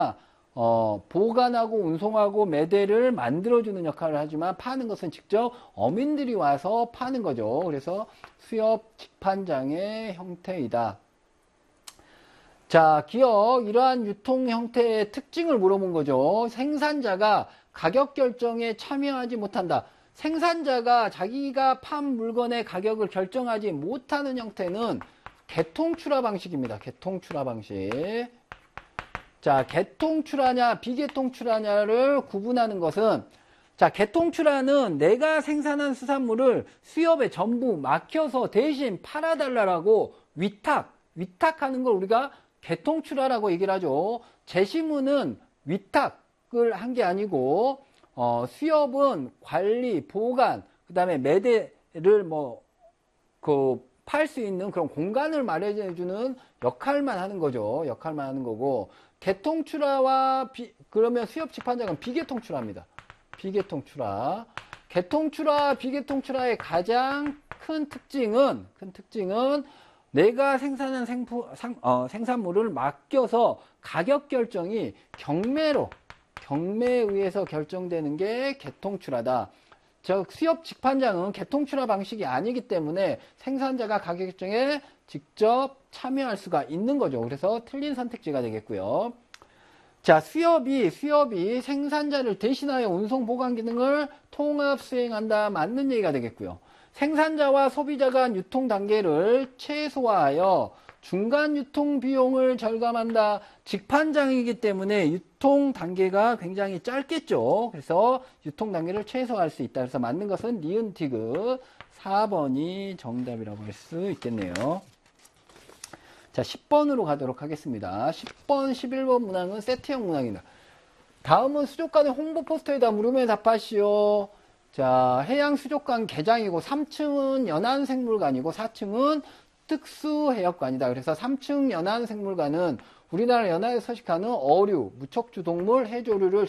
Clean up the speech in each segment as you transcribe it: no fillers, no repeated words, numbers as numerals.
보관하고 운송하고 매대를 만들어주는 역할을 하지만 파는 것은 직접 어민들이 와서 파는 거죠. 그래서 수협 직판장의 형태이다. 자, 기억, 이러한 유통 형태의 특징을 물어본 거죠. 생산자가 가격 결정에 참여하지 못한다. 생산자가 자기가 판 물건의 가격을 결정하지 못하는 형태는 개통출하 방식입니다. 개통출하 방식. 자, 개통출하냐, 비개통출하냐를 구분하는 것은, 자, 개통출하는 내가 생산한 수산물을 수협에 전부 막혀서 대신 팔아달라고 위탁하는 걸 우리가 개통출하라고 얘기를 하죠. 제시문은 위탁을 한 게 아니고, 수협은 관리, 보관, 그 다음에 매대를 팔 수 있는 그런 공간을 마련해주는 역할만 하는 거죠. 역할만 하는 거고, 개통출하와 그러면 수협 직판장은 비개통출하입니다. 비개통출하. 개통출하, 비개통출하의 가장 큰 특징은 내가 생산한 생산물을 맡겨서 가격 결정이 경매에 의해서 결정되는 게 개통출하다. 즉 수협 직판장은 개통출하 방식이 아니기 때문에 생산자가 가격 결정에 직접 참여할 수가 있는 거죠. 그래서 틀린 선택지가 되겠고요. 자, 수협이 생산자를 대신하여 운송 보관 기능을 통합 수행한다. 맞는 얘기가 되겠고요. 생산자와 소비자 간 유통 단계를 최소화하여 중간 유통 비용을 절감한다. 직판장이기 때문에 유통 단계가 굉장히 짧겠죠. 그래서 유통 단계를 최소화할 수 있다. 그래서 맞는 것은 니은 디귿 4번이 정답이라고 할 수 있겠네요. 자, 10번으로 가도록 하겠습니다. 10번, 11번 문항은 세트형 문항입니다. 다음은 수족관의 홍보 포스터에다 물으면 답하시오. 자, 해양 수족관 개장이고 3층은 연안생물관이고 4층은 특수해역관이다. 그래서 3층 연안생물관은 우리나라 연안에 서식하는 어류, 무척주 동물, 해조류를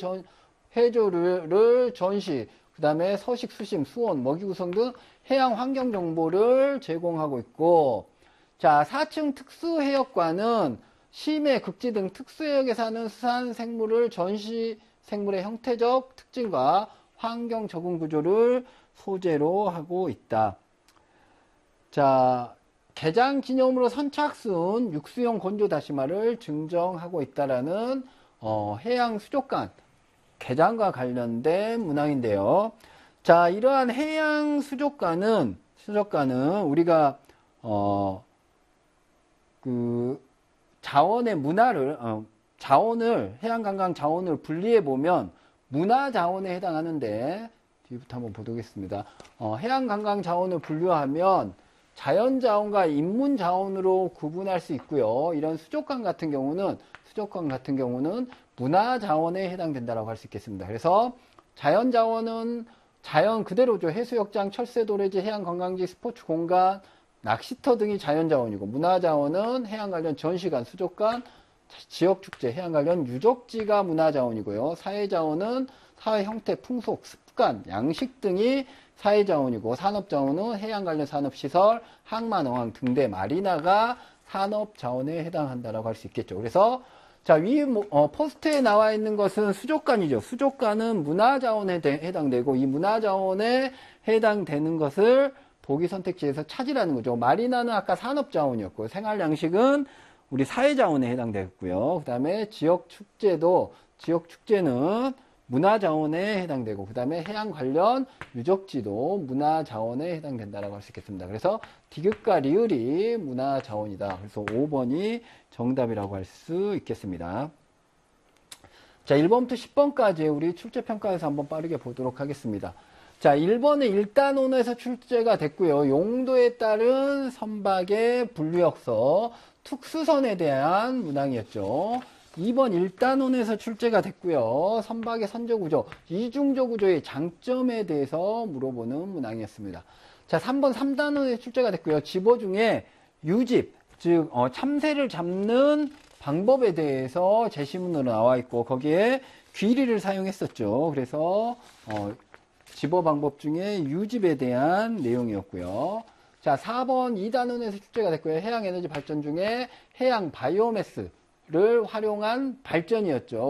전시, 그 다음에 서식, 수심, 수온, 먹이 구성 등 해양 환경 정보를 제공하고 있고, 자, 4층 특수해역관은 심해, 극지 등 특수해역에 사는 수산생물을 전시 생물의 형태적 특징과 환경 적응 구조를 소재로 하고 있다. 자, 개장 기념으로 선착순 육수용 건조 다시마를 증정하고 있다라는 해양 수족관 개장과 관련된 문항인데요. 자, 이러한 해양 수족관은 우리가 자원의 문화를 해양관광 자원을 분리해 보면 문화 자원에 해당하는데, 뒤부터 한번 보도록하겠습니다. 해양관광 자원을 분류하면 자연 자원과 인문 자원으로 구분할 수 있고요. 이런 수족관 같은 경우는 문화 자원에 해당된다라고 할 수 있겠습니다. 그래서 자연 자원은 자연 그대로죠. 해수욕장, 철새, 도래지, 해양관광지, 스포츠 공간, 낚시터 등이 자연 자원이고, 문화 자원은 해양 관련 전시관, 수족관, 지역축제, 해양 관련 유적지가 문화 자원이고요. 사회 자원은 사회 형태, 풍속, 습관, 양식 등이 사회 자원이고, 산업 자원은 해양 관련 산업시설, 항만, 어항, 등대, 마리나가 산업 자원에 해당한다라고 할 수 있겠죠. 그래서 자, 위 포스트에 나와 있는 것은 수족관이죠. 수족관은 문화 자원에 해당되고, 이 문화 자원에 해당되는 것을 보기 선택지에서 찾으라는 거죠. 마리나는 아까 산업 자원이었고, 생활 양식은 우리 사회 자원에 해당되었고요. 그 다음에 지역 축제는 문화 자원에 해당되고, 그 다음에 해양 관련 유적지도 문화 자원에 해당된다라고 할 수 있겠습니다. 그래서 디귿과 리을이 문화 자원이다. 그래서 5번이 정답이라고 할 수 있겠습니다. 자, 1번부터 10번까지 우리 출제평가에서 한번 빠르게 보도록 하겠습니다. 자, 1번은 1단원에서 출제가 됐고요. 용도에 따른 선박의 분류역서, 특수선에 대한 문항이었죠. 2번 1단원에서 출제가 됐고요. 선박의 선조구조, 이중조구조의 장점에 대해서 물어보는 문항이었습니다. 자, 3번 3단원에 출제가 됐고요. 집어 중에 유집, 즉 참새를 잡는 방법에 대해서 제시문으로 나와 있고, 거기에 귀리를 사용했었죠. 그래서 집어 방법 중에 유집에 대한 내용이었고요. 자, 4번 2단원에서 출제가 됐고요. 해양 에너지 발전 중에 해양 바이오매스를 활용한 발전이었죠.